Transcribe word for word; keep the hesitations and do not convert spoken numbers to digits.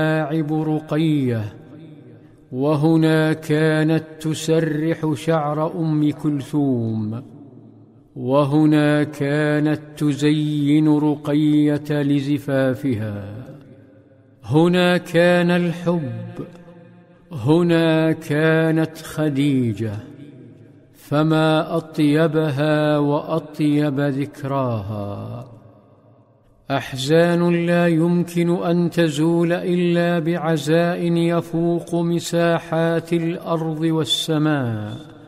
لاعب رقية، وهنا كانت تسرح شعر أم كلثوم، وهنا كانت تزين رقية لزفافها. هنا كان الحب، هنا كانت خديجة، فما أطيبها وأطيب ذكراها. أحزان لا يمكن أن تزول إلا بعزاء يفوق مساحات الأرض والسماء.